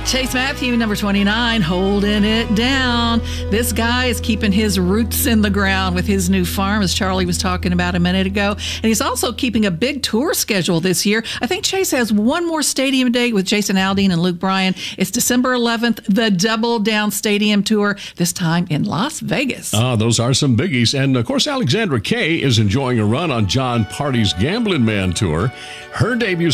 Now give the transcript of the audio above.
Chase Matthew, number 29, holding it down. This guy is keeping his roots in the ground with his new farm, as Charlie was talking about a minute ago. And he's also keeping a big tour schedule this year. I think Chase has one more stadium date with Jason Aldean and Luke Bryan. It's December 11th, the Double Down Stadium Tour, this time in Las Vegas. Those are some biggies. And, of course, Alexandra Kay is enjoying a run on John Party's Gambling Man Tour. Her debut